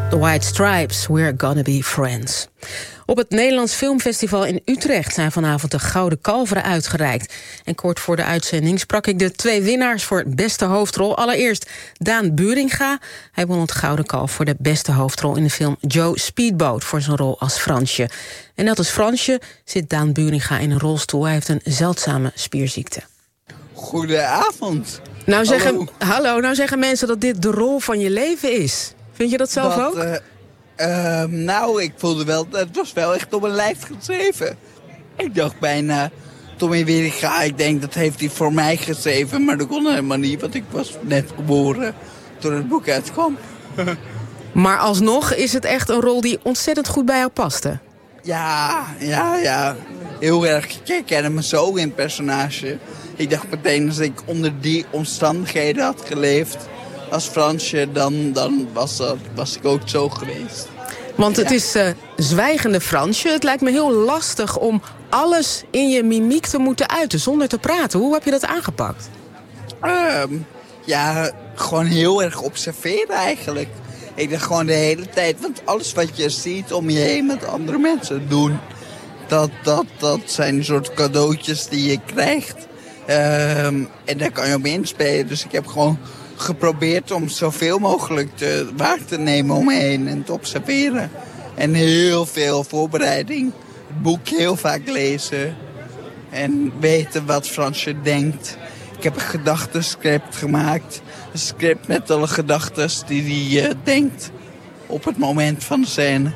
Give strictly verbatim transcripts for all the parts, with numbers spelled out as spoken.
The White Stripes, We're Gonna Be Friends. Op het Nederlands Filmfestival in Utrecht zijn vanavond de Gouden Kalveren uitgereikt. En kort voor de uitzending sprak ik de twee winnaars voor beste hoofdrol. Allereerst Daan Buuringa. Hij won het Gouden Kalf voor de beste hoofdrol in de film Joe Speedboat voor zijn rol als Fransje. En net als Fransje zit Daan Buuringa in een rolstoel. Hij heeft een zeldzame spierziekte. Goedenavond. Nou zeggen, hallo. hallo, nou zeggen mensen dat dit de rol van je leven is. Vind je dat zelf dat, ook? Uh, uh, nou, ik voelde wel, het was wel echt op mijn lijf geschreven. Ik dacht bijna, Tommy Wieringa, ik denk dat heeft hij voor mij geschreven. Maar dat kon helemaal niet, want ik was net geboren toen het boek uitkwam. Maar alsnog is het echt een rol die ontzettend goed bij jou paste. Ja, ja, ja. Heel erg. Ik herkende me zo in het personage. Ik dacht meteen, als ik onder die omstandigheden had geleefd als Fransje, dan, dan was, dat, was ik ook zo geweest. Want het ja. is uh, zwijgende Fransje. Het lijkt me heel lastig om alles in je mimiek te moeten uiten zonder te praten. Hoe heb je dat aangepakt? Um, ja, gewoon heel erg observeren eigenlijk. Ik dacht gewoon de hele tijd, want alles wat je ziet om je heen met andere mensen doen, dat, dat, dat zijn een soort cadeautjes die je krijgt. Um, en daar kan je op inspelen. Dus ik heb gewoon geprobeerd om zoveel mogelijk te, waar te nemen om me heen en te observeren. En heel veel voorbereiding. Het boek heel vaak lezen. En weten wat Fransje denkt. Ik heb een gedachtenscript gemaakt. Een script met alle gedachten die hij uh, denkt op het moment van de scène.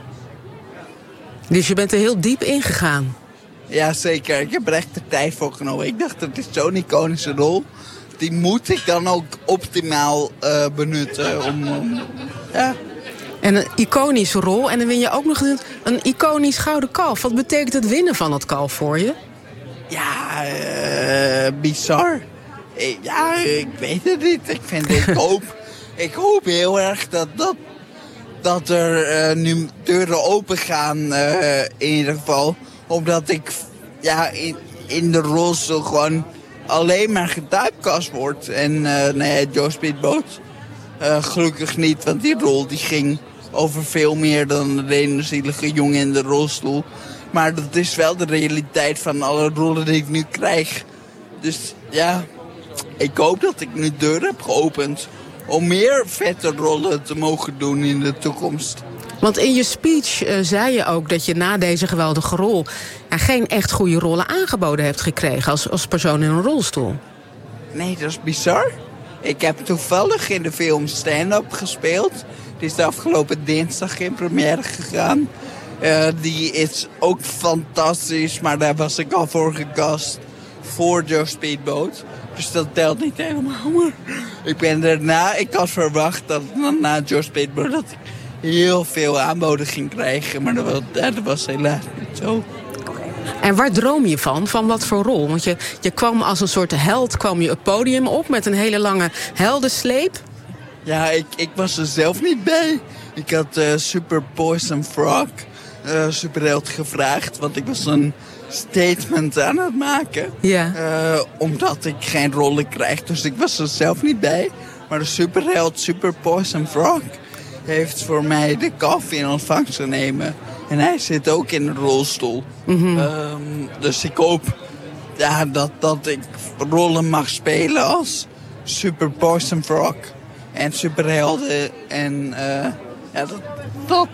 Dus je bent er heel diep ingegaan? Ja, zeker. Ik heb er echt de tijd voor genomen. Ik dacht, het is zo'n iconische rol. Die moet ik dan ook optimaal uh, benutten. Om, um, ja. En een iconische rol. En dan win je ook nog een, een iconisch gouden kalf. Wat betekent het winnen van dat kalf voor je? Ja, uh, bizar. Ik, ja, ik weet het niet. Ik, vind, ik, hoop, ik hoop heel erg dat, dat, dat er uh, nu deuren open gaan. Uh, in ieder geval. Omdat ik ja, in, in de rolstoel gewoon alleen maar getypecast word. En uh, nee, Joe Speedboat uh, gelukkig niet. Want die rol die ging over veel meer dan alleen een zielige jongen in de rolstoel. Maar dat is wel de realiteit van alle rollen die ik nu krijg. Dus ja, ik hoop dat ik nu deuren heb geopend om meer vette rollen te mogen doen in de toekomst. Want in je speech uh, zei je ook dat je na deze geweldige rol ja, geen echt goede rollen aangeboden hebt gekregen als, als persoon in een rolstoel. Nee, dat is bizar. Ik heb toevallig in de film Stand-Up gespeeld. Die is de afgelopen dinsdag in première gegaan. Uh, die is ook fantastisch, maar daar was ik al voor gecast voor Joe Speedboat. Dus dat telt niet helemaal. Maar ik ben daarna, ik had verwacht dat na Joe Speedboat dat ik heel veel aanboden ging krijgen. Maar dat was, dat was helaas niet zo. En waar droom je van? Van wat voor rol? Want je, je kwam als een soort held, kwam je het podium op met een hele lange heldensleep. Ja, ik, ik was er zelf niet bij. Ik had uh, Super Poison Frog, uh, superheld, gevraagd. Want ik was een statement aan het maken. Ja. Uh, omdat ik geen rollen krijg. Dus ik was er zelf niet bij. Maar de superheld Super Poison Frog heeft voor mij de kalf in ontvangst genomen. En hij zit ook in een rolstoel. Mm-hmm. Um, dus ik hoop ja, dat, dat ik rollen mag spelen als Super Poison Frog. En superhelden. En uh, ja, dat, dat